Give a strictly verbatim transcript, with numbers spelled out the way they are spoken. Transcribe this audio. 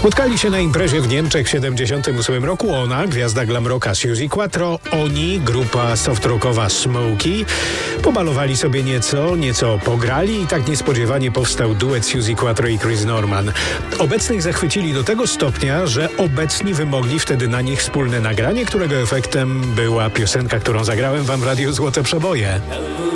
Spotkali się na imprezie w Niemczech w siedemdziesiątym ósmym roku ona, gwiazda glam rocka Suzi Quatro, oni, grupa soft rockowa Smokey. Pobalowali sobie nieco, nieco pograli i tak niespodziewanie powstał duet Suzi Quatro i Chris Norman. Obecnych zachwycili do tego stopnia, że obecni wymogli wtedy na nich wspólne nagranie, którego efektem była piosenka, którą zagrałem wam w Radiu Złote Przeboje.